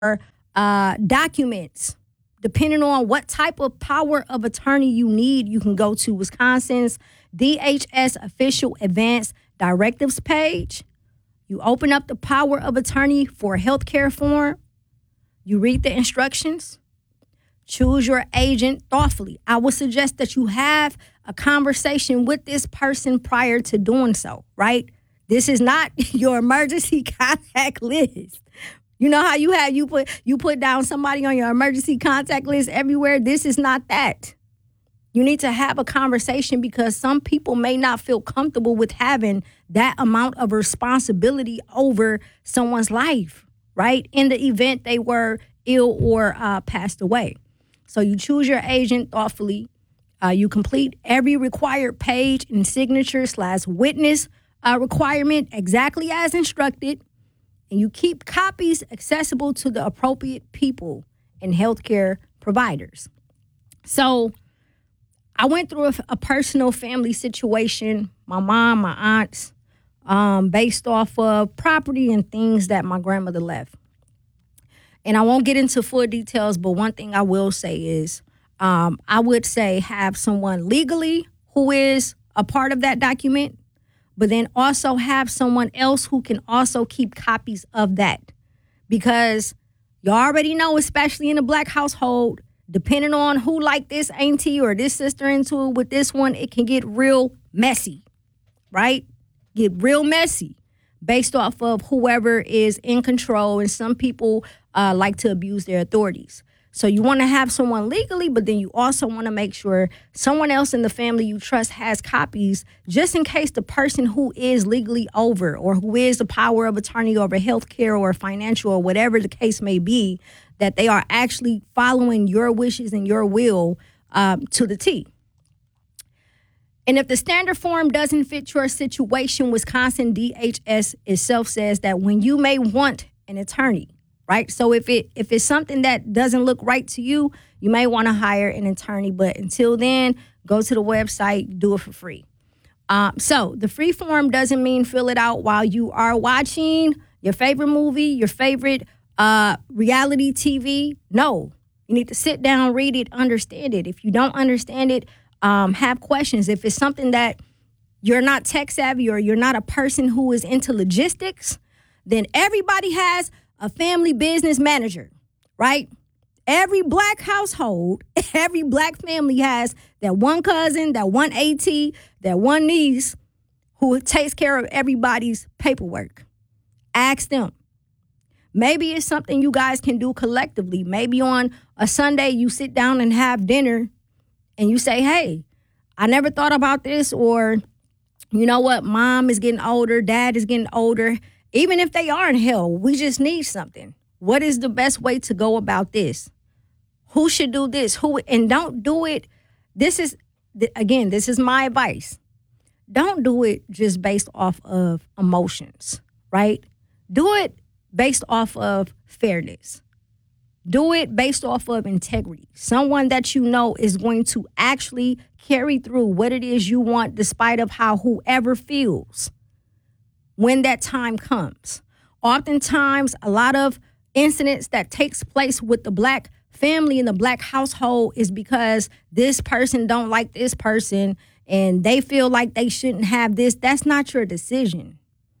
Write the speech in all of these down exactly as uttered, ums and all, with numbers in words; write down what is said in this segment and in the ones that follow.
uh, documents. Depending on what type of power of attorney you need, you can go to Wisconsin's D H S official advanced directives page. You open up the power of attorney for a healthcare form. You read the instructions. Choose your agent thoughtfully. I would suggest that you have a conversation with this person prior to doing so, right? This is not your emergency contact list. You know how you have you put you put down somebody on your emergency contact list everywhere? This is not that. You need to have a conversation because some people may not feel comfortable with having that amount of responsibility over someone's life, right? In the event they were ill or uh, passed away. So you choose your agent thoughtfully. Uh, you complete every required page and signature slash witness uh, requirement exactly as instructed. And you keep copies accessible to the appropriate people and healthcare providers. So I went through a, a personal family situation, my mom, my aunts, um, based off of property and things that my grandmother left. And I won't get into full details, but one thing I will say is um, I would say have someone legally who is a part of that document, but then also have someone else who can also keep copies of that. Because you already know, especially in a black household, depending on who like this auntie or this sister into it with this one, it can get real messy, right? Get real messy based off of whoever is in control. And some people uh, like to abuse their authorities. So you want to have someone legally, but then you also want to make sure someone else in the family you trust has copies just in case the person who is legally over or who is the power of attorney over healthcare or financial or whatever the case may be, that they are actually following your wishes and your will um, to the T. And if the standard form doesn't fit your situation, Wisconsin D H S itself says that when you may want an attorney, right? So if it if it's something that doesn't look right to you, you may want to hire an attorney. But until then, go to the website, do it for free. Um, so the free form doesn't mean fill it out while you are watching your favorite movie, your favorite uh, reality T V. No, you need to sit down, read it, understand it. If you don't understand it, um, have questions. If it's something that you're not tech savvy or you're not a person who is into logistics, then everybody has a family business manager, right? Every black household, every black family has that one cousin, that one AT, that one niece who takes care of everybody's paperwork. Ask them. Maybe it's something you guys can do collectively. Maybe on a Sunday you sit down and have dinner and you say, hey, I never thought about this, or you know what, mom is getting older, dad is getting older. Even if they are in hell, we just need something. What is the best way to go about this? Who should do this? Who and don't do it. This is, again, this is my advice. Don't do it just based off of emotions, right? Do it based off of fairness. Do it based off of integrity. Someone that you know is going to actually carry through what it is you want despite of how whoever feels when that time comes. Oftentimes, a lot of incidents that takes place with the black family and the black household is because this person don't like this person and they feel like they shouldn't have this. That's not your decision.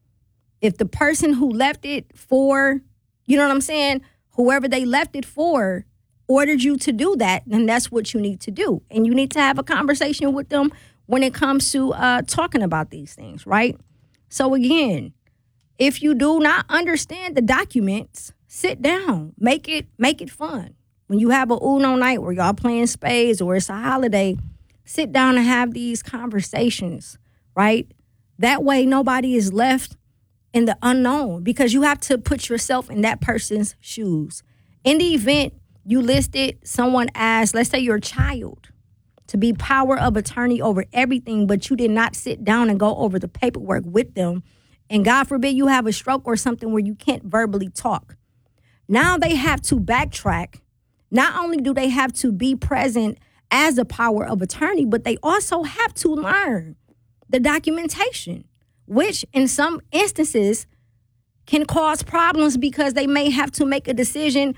If the person who left it for, you know what I'm saying, whoever they left it for ordered you to do that, then that's what you need to do. And you need to have a conversation with them when it comes to uh, talking about these things, right? So again, if you do not understand the documents, sit down, make it make it fun. When you have a Uno night where y'all playing spades or it's a holiday, sit down and have these conversations, right? That way nobody is left in the unknown because you have to put yourself in that person's shoes. In the event you listed someone as, let's say your child, to be power of attorney over everything, but you did not sit down and go over the paperwork with them, and God forbid you have a stroke or something where you can't verbally talk. Now they have to backtrack. Not only do they have to be present as a power of attorney, but they also have to learn the documentation, which in some instances can cause problems because they may have to make a decision